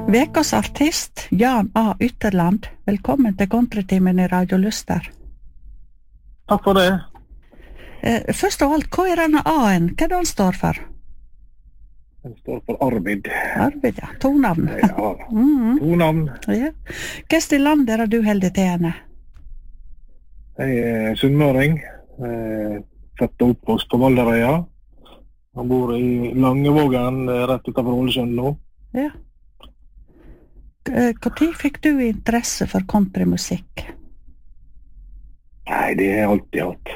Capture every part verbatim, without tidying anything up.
Vekas artist, Jan A. Ytterland. Velkommen til Countrytimen i Radio Luster. Takk for det. Eh, først av alt, hva er denne A-en? Hva er det han står for? Den står for Arvid. Arvid, ja. To navn. Ja, mm. to navn. Ja. Hva i land er det du heldig til henne? Jeg er sunnmøring. Eh, født og oppvokst på Valderøya. Han bor i Langevågen, rett utenfor Ålesund nå. Ja. Hva tid fikk du interesse for countrymusikk? Nei, det har jeg alltid hatt.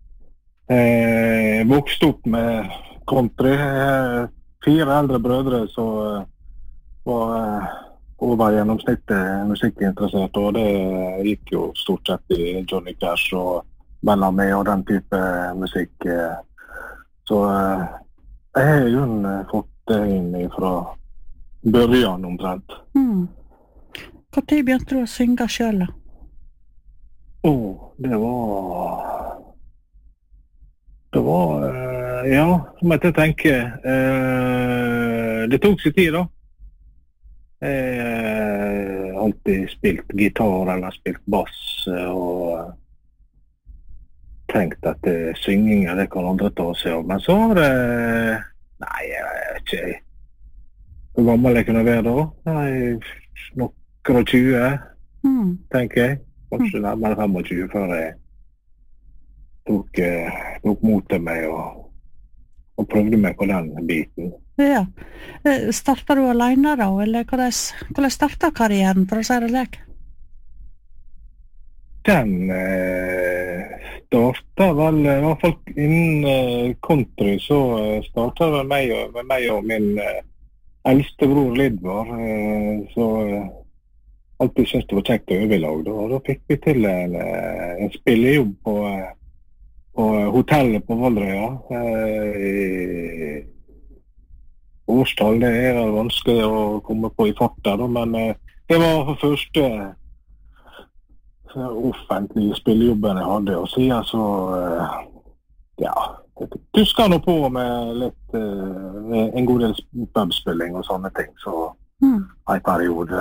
Jeg vokste opp med country. Fire eldre brødre som var over gjennomsnittet musikkinteressert, og det gikk jo stort sett i Johnny Cash og Bellamy og den type musikk. Så jeg har jo fått det inn fra børjan omtrent. Mm. Hva tid begynte du å synge selv? Åh, oh, det var... Det var, uh, ja, som jeg til å tenke. Uh, det tok seg tid da. Jeg har uh, alltid spilt gitar eller spilt bass, uh, og tenkt at uh, synging det kan andre ta seg av. Men så var det... Nei, jeg vet ikke. Hvor gammel jeg kunne være da? Nei, noen og tjue, mm. tenker jeg. Kanskje nærmere tjuefem før jeg tok, eh, tok mot til meg og, og prøvde meg på den biten. Ja. Startet du alene da, eller hvordan, hvordan startet karrieren, for å si det slik? Den eh, startet vel, i hvert fall innen eh, country, så eh, startet det med meg og, med meg og min eh, eldste bror Lidvar, eh, så eh, alltid syntes det var kjekt å øve i lag, og da fikk vi til en, en spillejobb på, på hotellet på Valderøya. Eh, årstall, det er vanskelig å komme på i fart der, men eh, det var for første offentlige spillejobben jeg hadde, og siden så, eh, ja, jeg tusker nå på med litt, eh, en god del pubspilling og sånne ting, så mm. en periode.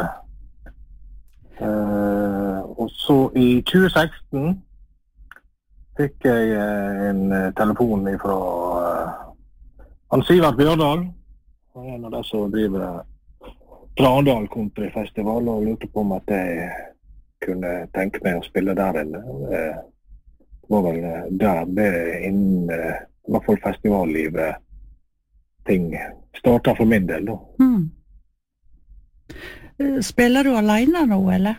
Uh, og så i tjue seksten fikk jeg uh, en uh, telefon fra uh, han Sivert Bjørdal, en av de som driver Trandal Country Festival, og lurte på om at jeg kunne tenke meg å spille der inne. Uh, det var vel uh, der det innen uh, i hvert fall festivallivet ting startet for min del da. Mm. Spiller du alene nå, eller?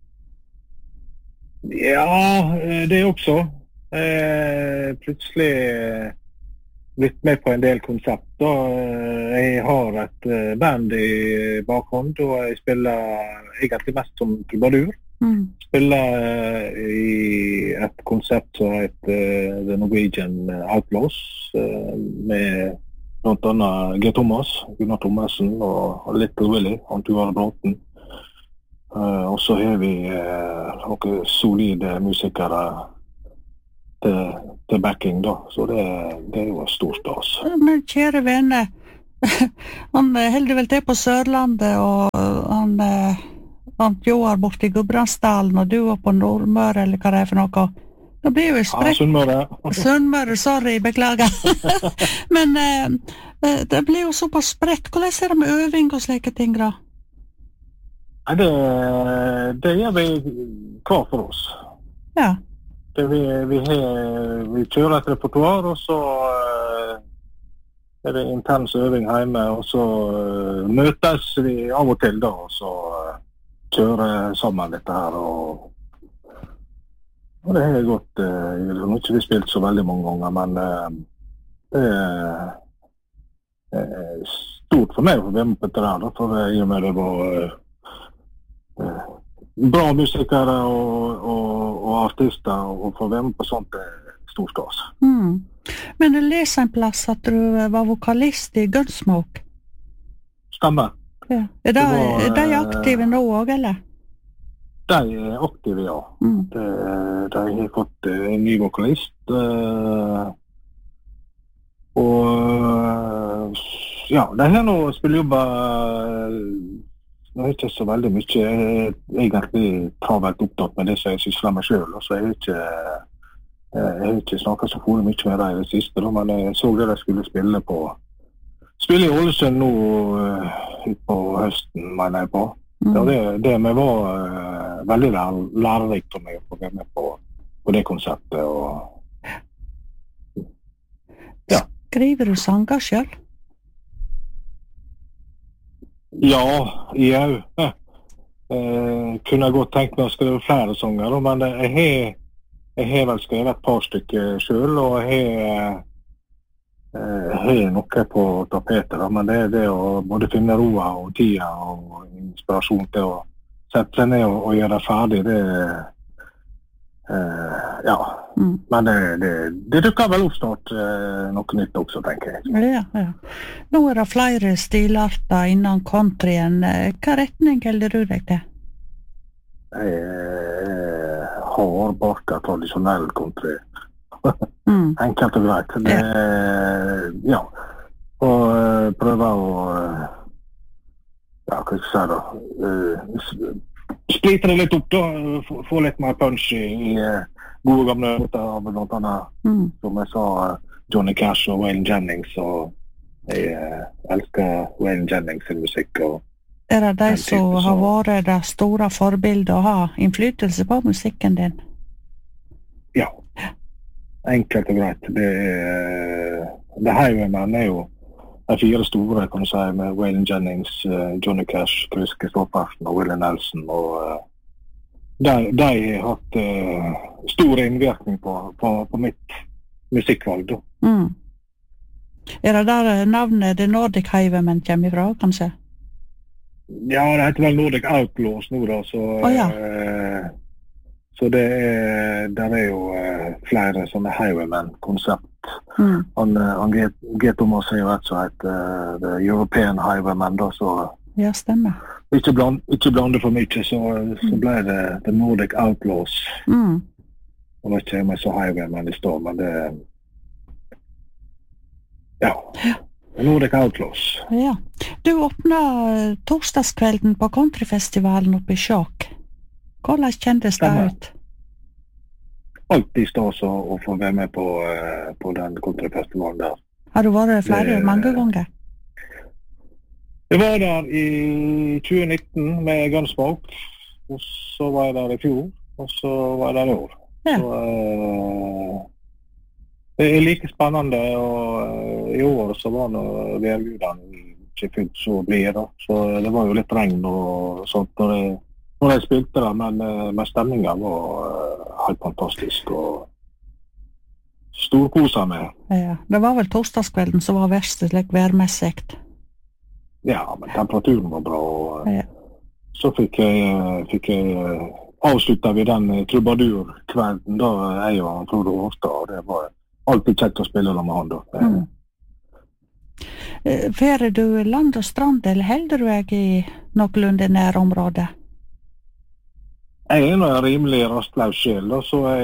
Ja, det også. Eh, plutselig blitt med på en del konsepter. Jeg har et band i bakhånd, og jeg spiller egentlig mest som trubadur. Mm. Spiller i et konsept som heter The Norwegian Outlaws, med blant annet G. Thomas, Gunnar Thomasen og Little Willy, han Tuvar Bråten. Uh, og så har vi uh, noen solide musikere til, til backing da, så det, det er jo en stor stas. Men kjære venner, han holder vel til på Sørlandet, og han, han Joar borte i Gudbrandsdalen, og du var på Nordmøre, eller hva det er for noe. Det blir jo sprekt. Ja, Sunnmøre. Sunnmøre, sorry, beklager. Men eh, det blir jo såpass spredt. Hvordan er det med øving og slike ting da? Ja, det, det gjør vi hver for oss. Ja. Det vi, vi, har, vi kjører et repertoire, og så eh, er det intens øving hjemme, og så eh, møtes vi av og til da, og så eh, kjører sammen dette her, og Og det har gått, uh, jeg har ikke vi spilt så veldig mange ganger, men uh, det er uh, stort for meg å få være med på dette her, for i og med det var uh, uh, bra musikere og, og, og artister, og få være med på sånt er stor stas. Mm. Men jeg leser en plass at du var vokalist i Gunsmoke. Stemmer. Ja. Er de, det var, er de aktive nå også, eller? De er aktive, ja. Mm. De, de har fått en ny vokalist. Uh, og ja, de har nå spillejobber jeg er ikke så veldig mye, jeg er egentlig travelt opptatt med det som jeg sysler med selv, og så er jeg ikke, jeg har ikke snakket så for mye med deg i det siste, da, men jeg så det jeg skulle spille på, spille i Ålesund nå uh, på høsten, mener jeg på. Mm. Ja, det, det med var uh, veldig lær, lærerikt for meg å få være med på, på det konseptet. Og, ja. Skriver du sanger selv? Ja, jeg ja. uh, kunne godt tenkt meg å skrive flere sanger, da, men jeg har, jeg har vel skrevet et par stykker selv, og jeg har Jeg har noe på tapetet, men det er det å både finne roa og tida og inspirasjon til å sette seg ned og, og gjøre det ferdig, det uh, ja, mm. men det, det, det dukker vel opp snart uh, noe nytt også, tenker jeg. Ja, ja. Nå er det flere stilarter innen countryen. Hva retning holder du deg til? Jeg har bare tradisjonell country. Mm. Enkelt og greit. Det, ja. Og uh, prøve å uh, ja, hva skal jeg si da uh, splite det litt opp da, få, få litt mer punch i, i uh, gode gamle måter av blant annet, mm. som jeg sa, uh, Johnny Cash og Waylon Jennings, og jeg uh, elsker Waylon Jennings sin musikk. Og er det de som har vært det store forbildet og har innflytelse på musikken din? Ja. Enkelt og greit. Det er, det Highwaymen er jo de fire store, kan du si, med Waylon Jennings, uh, Johnny Cash, Chris Kristoffersen og Willie Nelson. Og uh, de, de har hatt uh, stor innvirkning på, på, på mitt musikkvalg. Mm. Er det der navnet The Nordic Highwaymen kommer ifra, kanskje? Ja, det heter vel Nordic Outlaws nå da, så... Oh, ja. uh, Så det er, der er jo uh, flere sånne Highwaymen-konsept. Mm. Han, han G. Thomas har jo et som heter uh, The European Highwaymen, da, så... Ja, stemmer. Ikke, bland, ikke blande for mye, så, så ble det The Nordic Outlaws. Mm. Og nå kommer jeg så Highwaymen i stå, men det... Ja, The Nordic Outlaws. Ja. Du åpnet torsdagskvelden på countryfestivalen oppe i Skjåk. Hvordan kjennes det ut? Alltid stas å, å få være med på, uh, på den countryfestivalen der. Har du vært flere det, mange ganger? Jeg var der i tjue nitten med Gunsmoke, og så var jeg der i fjor, og så var jeg der i år. Ja. Så, uh, det er like spennende, og uh, i år så var det værgudene ikke fullt så blide da, så det var jo litt regn og sånt når det Når jeg spilte det, men, men stemningen var uh, helt fantastisk, og storkoset med. Ja, det var vel torsdagskvelden som var verst, slik værmessigt. Ja, men temperaturen var bra, og ja. Så fikk jeg, fikk jeg avsluttet vi den trubadurkvelden, da jeg og Frode Hårstad, og det var alltid kjekt å spille med han da. Mm. Færer du land og strand, eller helder du deg i noenlunde nærområdet? Jeg er en rimelig rastløs sjel, da, så jeg